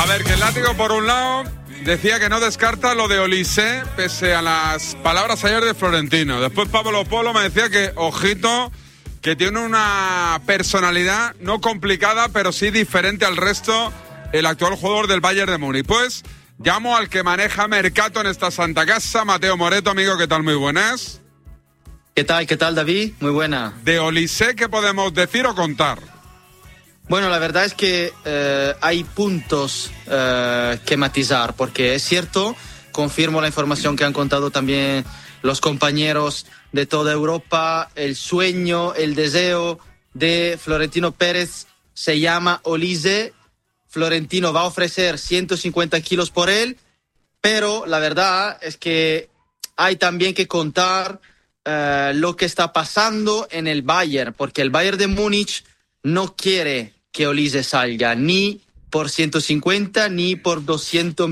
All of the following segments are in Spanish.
ver, que el látigo por un lado decía que no descarta lo de Olise pese a las palabras ayer de Florentino. Después Pablo Polo me decía que, ojito, que tiene una personalidad no complicada, pero sí diferente al resto, el actual jugador del Bayern de Múnich. Pues llamo al que maneja Mercato en esta santa casa, Mateo Moreto. Amigo, ¿qué tal? Muy buenas. ¿Qué tal, David? Muy buena. De Olise, ¿qué podemos decir o contar? Bueno, la verdad es que hay puntos que matizar, porque es cierto, confirmo la información que han contado también los compañeros de toda Europa, el sueño, el deseo de Florentino Pérez se llama Olise. Florentino va a ofrecer 150 kilos por él, pero la verdad es que hay también que contar lo que está pasando en el Bayern, porque el Bayern de Múnich no quiere que Olise salga ni por 150 ni por 200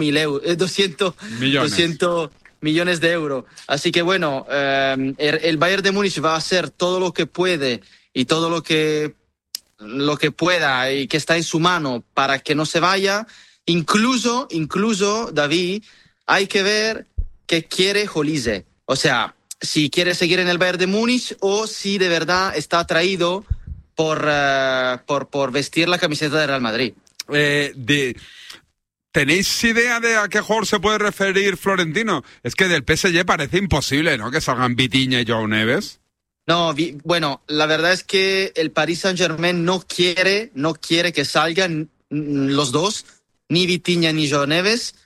millones de euros. Así que bueno, el Bayern de Múnich va a hacer todo lo que puede y todo lo que pueda y que está en su mano para que no se vaya. Incluso, David, hay que ver qué quiere Olise. O sea, si quiere seguir en el Bayern de Múnich o si de verdad está atraído por vestir la camiseta de Real Madrid. ¿Tenéis idea de a qué jugador se puede referir Florentino? Es que del PSG parece imposible, ¿no?, que salgan Vitinha y Joao Neves. No, bueno, la verdad es que el Paris Saint-Germain no quiere que salgan los dos, ni Vitinha ni Joao Neves,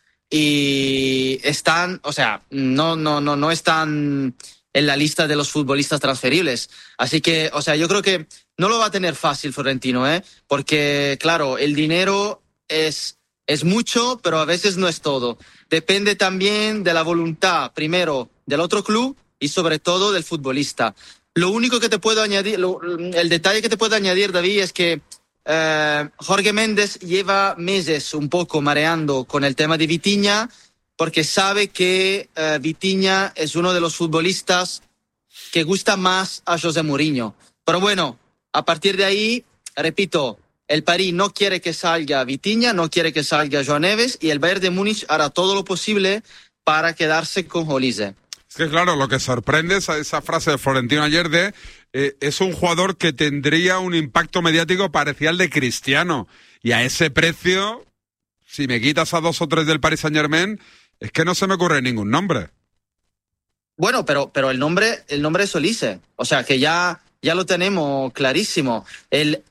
y están, o sea, no están en la lista de los futbolistas transferibles. Así que, o sea, yo creo que no lo va a tener fácil Florentino, porque, claro, el dinero es mucho, pero a veces no es todo. Depende también de la voluntad, primero, del otro club y sobre todo del futbolista. Lo único que te puedo añadir, el detalle que te puedo añadir, David, es que Jorge Méndez lleva meses un poco mareando con el tema de Vitinha, porque sabe que Vitinha es uno de los futbolistas que gusta más a José Mourinho. Pero bueno, a partir de ahí, repito, el París no quiere que salga Vitinha, no quiere que salga Joao Neves, y el Bayern de Múnich hará todo lo posible para quedarse con Olise. Es que claro, lo que sorprende es esa frase de Florentino ayer de es un jugador que tendría un impacto mediático parecido al de Cristiano, y a ese precio, si me quitas a 2 o 3 del Paris Saint-Germain, es que no se me ocurre ningún nombre. Bueno, pero el nombre es Olise, o sea que ya lo tenemos clarísimo. El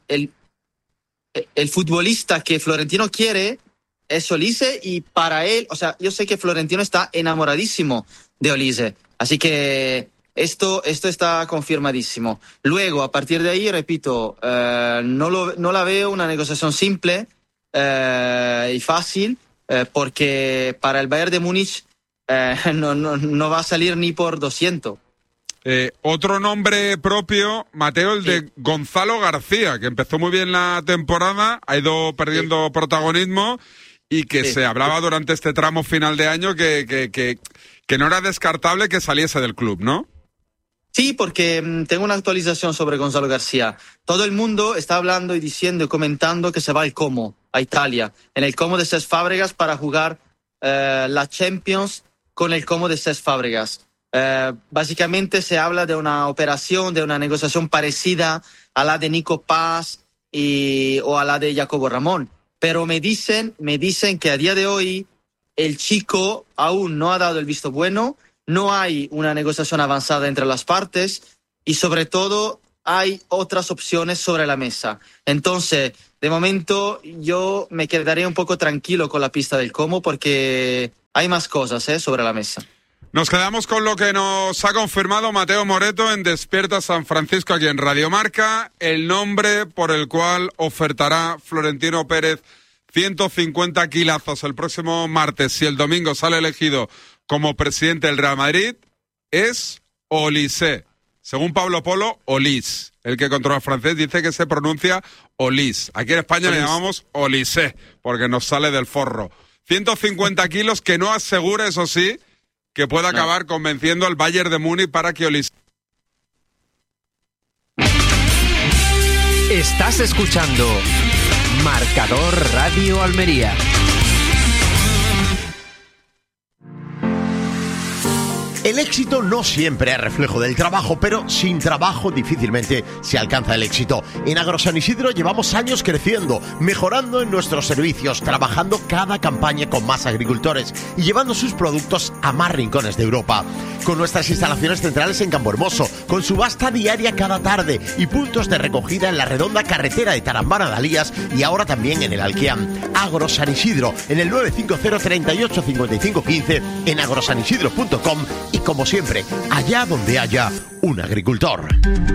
futbolista que Florentino quiere es Olise, y para él, o sea, yo sé que Florentino está enamoradísimo de Olise, así que esto está confirmadísimo. Luego, a partir de ahí, repito, no la veo una negociación simple y fácil, porque para el Bayern de Múnich no va a salir ni por 200. Otro nombre propio, Mateo, el de Gonzalo García, que empezó muy bien la temporada, ha ido perdiendo protagonismo, y que se hablaba durante este tramo final de año que no era descartable que saliese del club, ¿no? Sí, porque tengo una actualización sobre Gonzalo García. Todo el mundo está hablando y diciendo y comentando que se va al Como, a Italia, en el Como de Cesc Fábregas, para jugar la Champions con el Como de Cesc Fábregas. Básicamente se habla de una operación, de una negociación parecida a la de Nico Paz o a la de Jacobo Ramón. Pero me dicen que a día de hoy el chico aún no ha dado el visto bueno, no hay una negociación avanzada entre las partes y sobre todo hay otras opciones sobre la mesa. Entonces, de momento yo me quedaría un poco tranquilo con la pista del Como, porque hay más cosas sobre la mesa. Nos quedamos con lo que nos ha confirmado Mateo Moreto en Despierta San Francisco, aquí en Radio Marca, el nombre por el cual ofertará Florentino Pérez 150 kilazos el próximo martes, si el domingo sale elegido como presidente del Real Madrid, es Olise. Según Pablo Polo, Olis. El que controla el francés dice que se pronuncia Olis. Aquí en España le llamamos Olise, porque nos sale del forro. 150 kilos que no asegura, eso sí, que pueda acabar convenciendo al Bayern de Múnich para que Olise. Estás escuchando Marcador Radio Almería. El éxito no siempre es reflejo del trabajo, pero sin trabajo difícilmente se alcanza el éxito. En AgroSan Isidro llevamos años creciendo, mejorando en nuestros servicios, trabajando cada campaña con más agricultores y llevando sus productos a más rincones de Europa. Con nuestras instalaciones centrales en Campohermoso, con subasta diaria cada tarde y puntos de recogida en la redonda carretera de Tarambana de Alías y ahora también en el Alquiam. AgroSan Isidro, en el 950 38 55 15, en agrosanisidro.com y como siempre, allá donde haya un agricultor.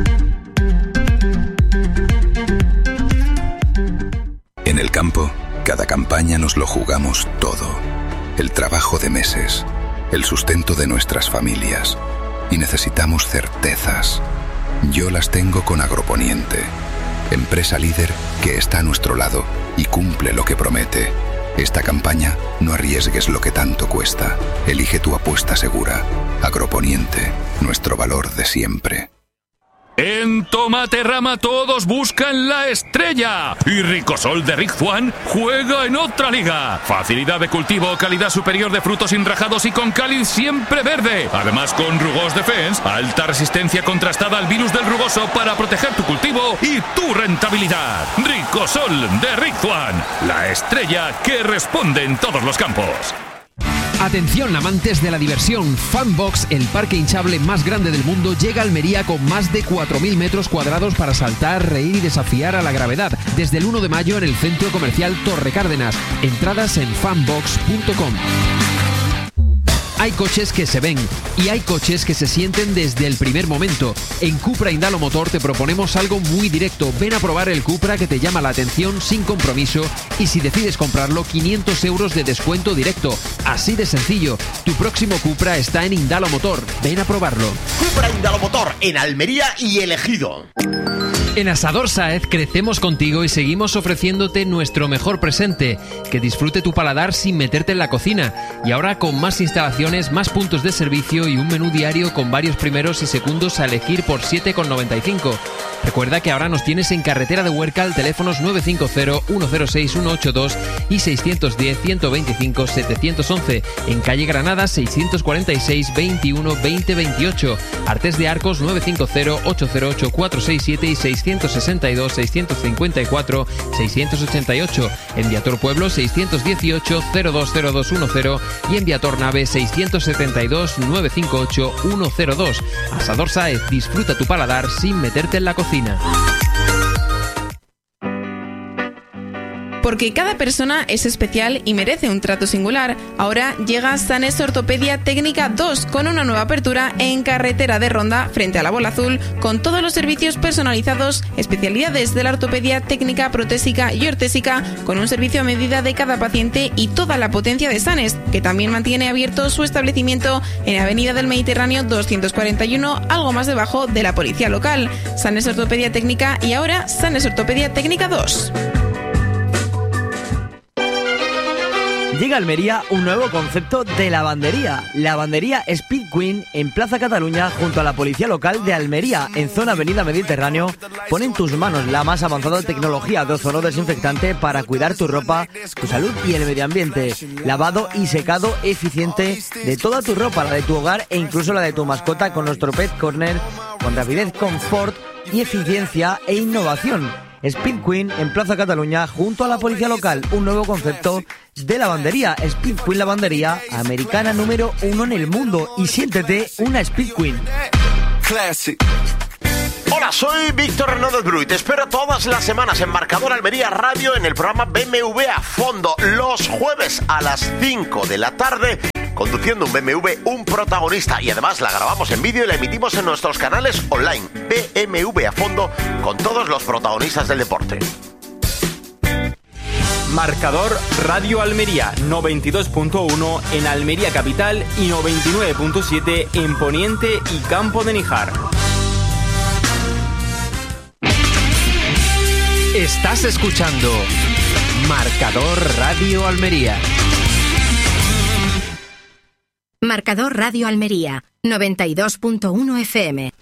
En el campo, cada campaña nos lo jugamos todo. El trabajo de meses, el sustento de nuestras familias. Y necesitamos certezas. Yo las tengo con Agroponiente, empresa líder que está a nuestro lado y cumple lo que promete. Esta campaña, no arriesgues lo que tanto cuesta. Elige tu apuesta segura. Agroponiente, nuestro valor de siempre. En Tomaterrama todos buscan la estrella y Ricosol de Rick Juan juega en otra liga. Facilidad de cultivo, calidad superior de frutos sin rajados y con cáliz siempre verde. Además con Rugos Defense, alta resistencia contrastada al virus del rugoso para proteger tu cultivo y tu rentabilidad. Ricosol de Rick Juan, la estrella que responde en todos los campos. Atención amantes de la diversión, Funbox, el parque hinchable más grande del mundo, llega a Almería con más de 4.000 metros cuadrados para saltar, reír y desafiar a la gravedad. Desde el 1 de mayo en el centro comercial Torre Cárdenas. Entradas en funbox.com. Hay coches que se ven y hay coches que se sienten desde el primer momento. En Cupra Indalo Motor te proponemos algo muy directo. Ven a probar el Cupra que te llama la atención sin compromiso y si decides comprarlo, 500 euros de descuento directo. Así de sencillo. Tu próximo Cupra está en Indalo Motor. Ven a probarlo. Cupra Indalo Motor en Almería y El Ejido. En Asador Sáez crecemos contigo y seguimos ofreciéndote nuestro mejor presente, que disfrute tu paladar sin meterte en la cocina. Y ahora con más instalaciones, más puntos de servicio y un menú diario con varios primeros y segundos a elegir por 7,95. Recuerda que ahora nos tienes en Carretera de Huércal, teléfonos 950-106-182 y 610-125-711. En Calle Granada, 646-21-2028. Artés de Arcos, 950-808-467 y 662-654-688. En Viator Pueblo, 618-020210 y en Viator Nave, 672-958-102. Asador Sáez, disfruta tu paladar sin meterte en la cocina. Porque cada persona es especial y merece un trato singular. Ahora llega Sanes Ortopedia Técnica 2 con una nueva apertura en Carretera de Ronda frente a la Bola Azul con todos los servicios personalizados, especialidades de la ortopedia técnica, protésica y ortésica con un servicio a medida de cada paciente y toda la potencia de Sanes, que también mantiene abierto su establecimiento en Avenida del Mediterráneo 241, algo más debajo de la policía local. Sanes Ortopedia Técnica y ahora Sanes Ortopedia Técnica 2. Llega a Almería un nuevo concepto de lavandería. Lavandería Speed Queen en Plaza Cataluña junto a la policía local de Almería en zona Avenida Mediterráneo. Pone en tus manos la más avanzada tecnología de ozono desinfectante para cuidar tu ropa, tu salud y el medio ambiente. Lavado y secado eficiente de toda tu ropa, la de tu hogar e incluso la de tu mascota con nuestro Pet Corner con rapidez, confort y eficiencia e innovación. Speed Queen en Plaza Cataluña junto a la policía local, un nuevo concepto de lavandería. Speed Queen Lavandería, americana número 1 en el mundo, y siéntete una Speed Queen. Hola, soy Víctor Renaud del Bru y te espero todas las semanas en Marcador Almería Radio en el programa BMW a Fondo, los jueves a las 5 de la tarde, conduciendo un BMW, un protagonista, y además la grabamos en vídeo y la emitimos en nuestros canales online. BMW a Fondo con todos los protagonistas del deporte. Marcador Radio Almería 92.1 en Almería Capital y 99.7 en Poniente y Campo de Níjar. Estás escuchando Marcador Radio Almería. Marcador Radio Almería 92.1 FM.